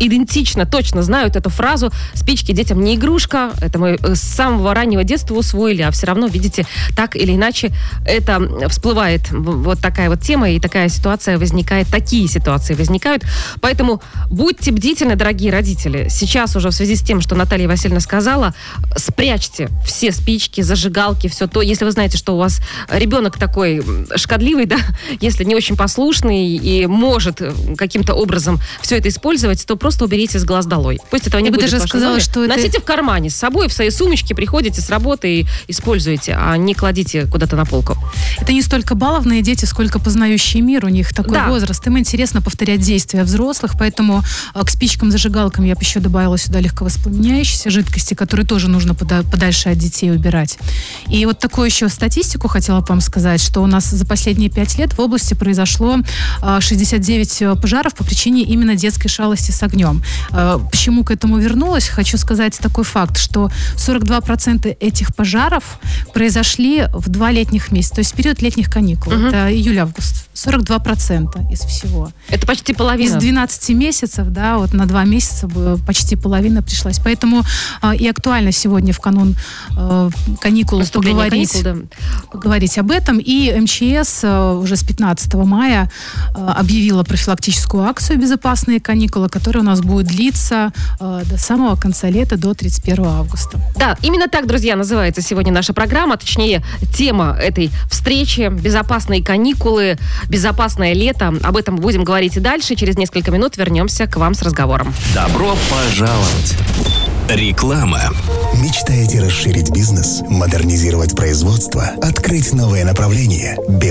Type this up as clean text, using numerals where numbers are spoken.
идентично, точно знают эту фразу. Спички детям не игрушка. Это мы с самого раннего детства усвоили, а все равно, видите, так или иначе это всплывает вот такая вот тема, и такая ситуация возникает, такие ситуации возникают. Поэтому будьте бдительны, дорогие родители. Сейчас уже в связи с тем, что Наталья Васильевна сказала, спрячьте все спички, зажигалки, все то. Если вы знаете, что у вас ребенок такой шкодливый, да, если не очень послушный и может каким-то образом все это использовать, то просто уберите с глаз долой. Пусть этого не будет. Я бы даже сказала, что носите в кармане с собой, в своей сумочке, приходите с работы и используйте, а не кладите куда-то на полку. Это не столько баловные дети, сколько познающий мир. У них такой возраст. Им интересно повторять действия взрослых, поэтому к спичкам, зажигалкам я бы еще добавила сюда легковоспламеняющиеся жидкости, которые тоже нужно подальше от детей убирать. И вот такую еще статистику хотела бы вам сказать, что у нас за последние 5 лет в области произошло 69 пожаров по причине именно детской шалости с огнем. Почему к этому вернулась? Хочу сказать такой факт, что 42% этих пожаров произошли в 2 летних месяца, то есть в период летних каникул. Это июль-август. 42% из всего. Это почти половина. Из 12 месяцев, да, вот на 2 месяца почти половина пришлась. Поэтому и актуально сегодня в канун каникул поговорить об этом. И МЧС уже с 15 мая объявила профилактическую акцию «Безопасные каникулы», которая у нас будет длиться до самого конца лета, до 31 августа. Да, именно так, друзья, называется сегодня наша программа, точнее, тема этой встречи «Безопасные каникулы», «Безопасное лето». Об этом будем говорить и дальше. Через несколько минут вернемся к вам с разговором. Добро пожаловать! Реклама. Мечтаете расширить бизнес, модернизировать производство, открыть новые направления?